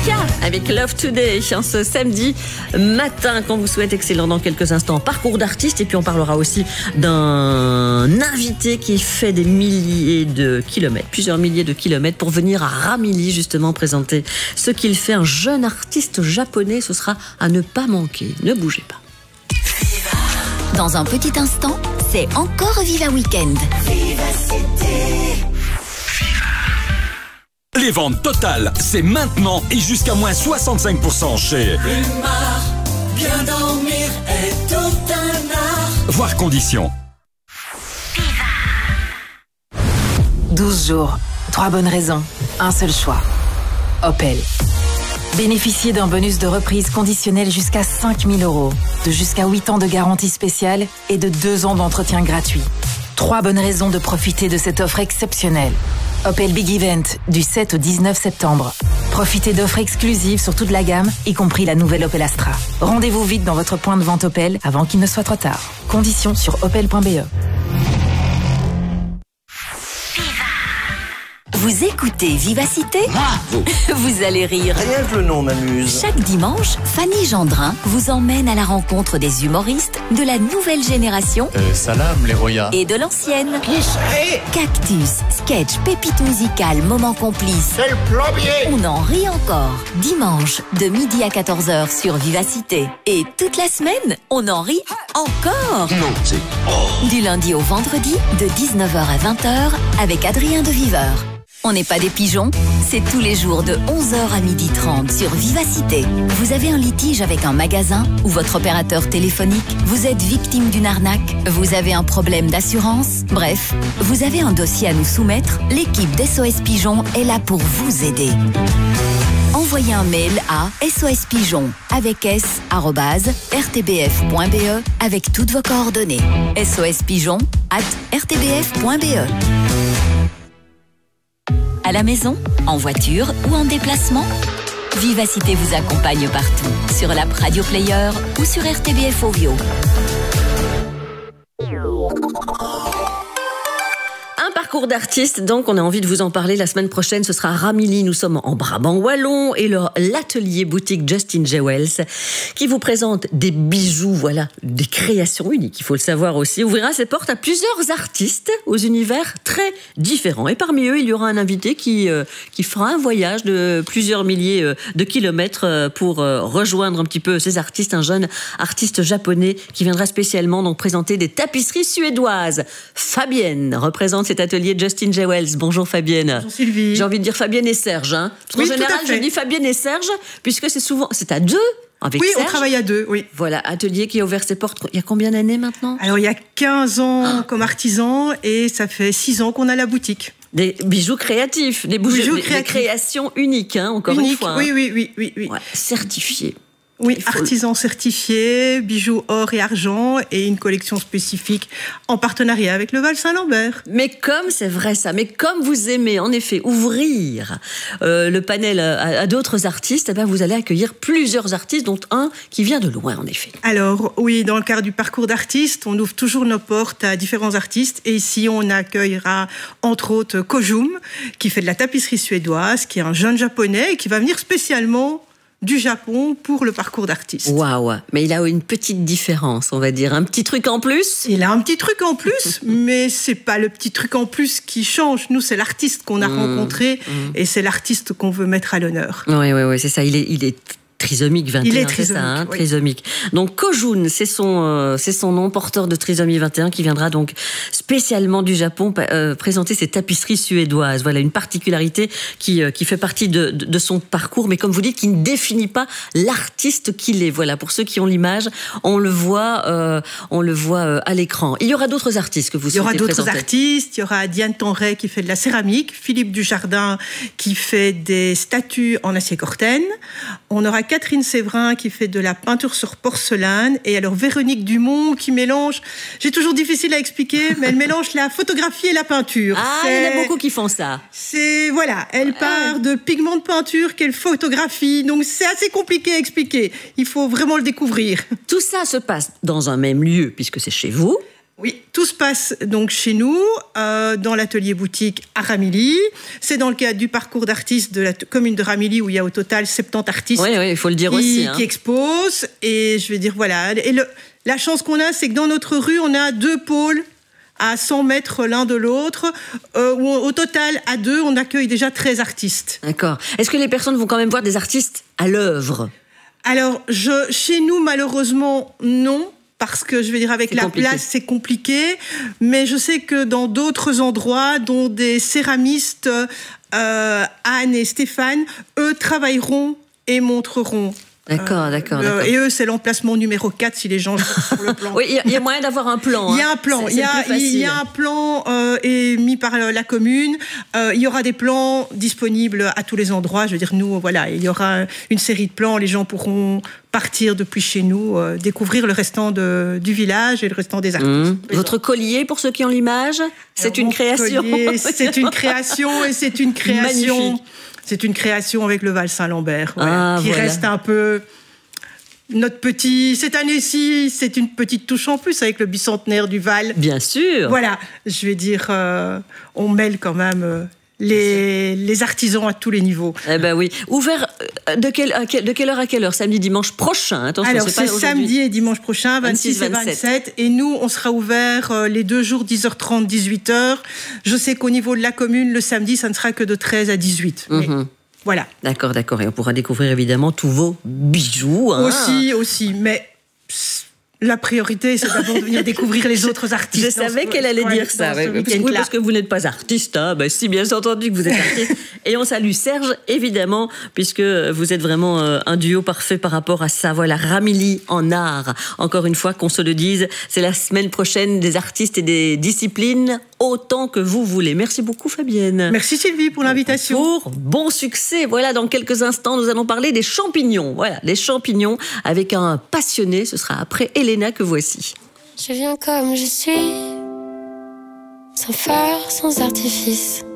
Mika avec Love Today ce samedi matin qu'on vous souhaite excellent. Dans quelques instants, parcours d'artiste, et puis on parlera aussi d'un invité qui fait des milliers de kilomètres, plusieurs milliers de kilomètres pour venir à Ramilly justement présenter ce qu'il fait. Un jeune artiste japonais, ce sera à ne pas manquer. Ne bougez pas. Dans un petit instant, c'est encore Viva Weekend. Les ventes totales, c'est maintenant et jusqu'à moins 65% chez Rumar, bien dormir est tout un art. Voir conditions. 12 jours, 3 bonnes raisons, un seul choix. Opel. Bénéficiez d'un bonus de reprise conditionnel jusqu'à 5 000 €, de jusqu'à 8 ans de garantie spéciale et de 2 ans d'entretien gratuit. 3 bonnes raisons de profiter de cette offre exceptionnelle. Opel Big Event, du 7 au 19 septembre. Profitez d'offres exclusives sur toute la gamme, y compris la nouvelle Opel Astra. Rendez-vous vite dans votre point de vente Opel avant qu'il ne soit trop tard. Conditions sur opel.be. Vous écoutez Vivacité ? Vous allez rire. Rien que le nom m'amuse. Chaque dimanche, Fanny Gendrin vous emmène à la rencontre des humoristes de la nouvelle génération Salam les Roya. et de l'ancienne. Qui serait Cactus, sketch, pépite musicale, moment complice. C'est le plombier. On en rit encore. Dimanche, de midi à 14h sur Vivacité. Et toute la semaine, on en rit encore. Non, c'est... Du lundi au vendredi, de 19h à 20h, avec Adrien de Viveur. On n'est pas des pigeons, c'est tous les jours de 11h à 12h30 sur Vivacité. Vous avez un litige avec un magasin ou votre opérateur téléphonique, vous êtes victime d'une arnaque, vous avez un problème d'assurance, bref, vous avez un dossier à nous soumettre, l'équipe d'SOS Pigeon est là pour vous aider. Envoyez un mail à sospigeon avec s@rtbf.be avec toutes vos coordonnées. sospigeon@rtbf.be. À la maison, en voiture ou en déplacement, Vivacité vous accompagne partout, sur l'app Radio Player ou sur RTBF Ovio. Un parcours d'artiste, donc on a envie de vous en parler la semaine prochaine. Ce sera à Ramilly, nous sommes en Brabant wallon, et l'atelier boutique Justin Jewels qui vous présente des bijoux, voilà, des créations uniques, il faut le savoir aussi, ouvrira ses portes à plusieurs artistes aux univers très différents. Et parmi eux, il y aura un invité qui fera un voyage de plusieurs milliers de kilomètres pour rejoindre un petit peu ces artistes. Un jeune artiste japonais qui viendra spécialement donc présenter des tapisseries suédoises. Fabienne représente cet atelier Justin Jewels. Bonjour Fabienne. Bonjour Sylvie. J'ai envie de dire Fabienne et Serge. Parce qu'en général, je dis Fabienne et Serge, puisque c'est à deux avec Oui, Serge. on travaille à deux, oui. Voilà, atelier qui a ouvert ses portes il y a combien d'années maintenant ? Alors, il y a 15 ans comme artisan et ça fait 6 ans qu'on a la boutique. Des bijoux créatifs, des créations uniques, encore une fois. Oui. Ouais, certifiés. Oui, artisan certifié, bijoux or et argent et une collection spécifique en partenariat avec le Val Saint-Lambert. Mais comme c'est vrai ça, mais comme vous aimez en effet ouvrir le panel à d'autres artistes, eh ben vous allez accueillir plusieurs artistes, dont un qui vient de loin en effet. Alors oui, dans le cadre du parcours d'artiste, on ouvre toujours nos portes à différents artistes et ici on accueillera entre autres Kojum qui fait de la tapisserie suédoise, qui est un jeune japonais et qui va venir spécialement du Japon pour le parcours d'artiste. Waouh, mais il a une petite différence, on va dire, un petit truc en plus. Il a un petit truc en plus, mais c'est pas le petit truc en plus qui change. Nous, c'est l'artiste qu'on a rencontré et c'est l'artiste qu'on veut mettre à l'honneur. Oui, c'est ça. Il est trisomique 21, il est trisomique, trisomique, oui. Trisomique. Donc Kojun, c'est son nom, porteur de trisomie 21, qui viendra donc spécialement du Japon présenter ses tapisseries suédoises. Voilà une particularité qui fait partie de son parcours, mais comme vous dites, qui ne définit pas l'artiste qu'il est. Voilà, pour ceux qui ont l'image, on le voit à l'écran. Il y aura d'autres artistes que vous souhaitez présenter. Il y aura d'autres artistes. Il y aura Diane Tenray qui fait de la céramique, Philippe Dujardin qui fait des statues en acier corten. On aura Catherine Séverin qui fait de la peinture sur porcelaine, et alors Véronique Dumont qui mélange, j'ai toujours difficile à expliquer, mais elle mélange la photographie et la peinture. Il y en a beaucoup qui font ça. Elle part de pigments de peinture qu'elle photographie, donc c'est assez compliqué à expliquer. Il faut vraiment le découvrir. Tout ça se passe dans un même lieu, puisque c'est chez vous. Oui, tout se passe donc chez nous, dans l'atelier boutique à Ramilly. C'est dans le cadre du parcours d'artistes de la commune de Ramilly où il y a au total 70 artistes Oui, il faut le dire aussi. qui exposent. Et je vais dire, voilà. Et la chance qu'on a, c'est que dans notre rue, on a 2 pôles à 100 mètres l'un de l'autre, où au total, à 2, on accueille déjà 13 artistes. D'accord. Est-ce que les personnes vont quand même voir des artistes à l'œuvre? Alors, chez nous, malheureusement, non. Parce que, je vais dire, avec la place, c'est compliqué. Mais je sais que dans d'autres endroits, dont des céramistes, Anne et Stéphane, eux travailleront et montreront. D'accord. Et eux, c'est l'emplacement numéro 4 si les gens sur le plan. Oui, il y a moyen d'avoir un plan. Il y a un plan. Il y a un plan émis par la commune. Il y aura des plans disponibles à tous les endroits. Je veux dire, nous, voilà, il y aura une série de plans. Les gens pourront partir depuis chez nous, découvrir le restant du village et le restant des artistes. Votre collier, pour ceux qui ont l'image, c'est une création. C'est une création et c'est une création. Magnifique. C'est une création avec le Val Saint-Lambert, qui reste un peu notre petit... Cette année-ci, c'est une petite touche en plus avec le bicentenaire du Val. Bien sûr. Voilà, je vais dire, on mêle quand même les artisans à tous les niveaux. Eh ben oui. Ouvert de quelle heure à quelle heure? Samedi, dimanche prochain. Attention, alors, c'est samedi et dimanche prochain, 26 et 27. Et nous, on sera ouvert les 2 jours, 10h30, 18h. Je sais qu'au niveau de la commune, le samedi, ça ne sera que de 13 à 18. Mais voilà. D'accord. Et on pourra découvrir évidemment tous vos bijoux. Aussi. Mais la priorité, c'est d'abord de venir découvrir les autres artistes. Je savais qu'elle allait dire ça. Parce que vous n'êtes pas artiste. Si, bien entendu que vous êtes artiste. Et on salue Serge, évidemment, puisque vous êtes vraiment un duo parfait par rapport à ça. Voilà, Ramilly en art. Encore une fois, qu'on se le dise, c'est la semaine prochaine des artistes et des disciplines autant que vous voulez. Merci beaucoup, Fabienne. Merci, Sylvie, pour l'invitation. Bon succès. Voilà, dans quelques instants, nous allons parler des champignons. Voilà, les champignons avec un passionné. Ce sera après Elena que voici. Je viens comme je suis, sans phare, sans artifice.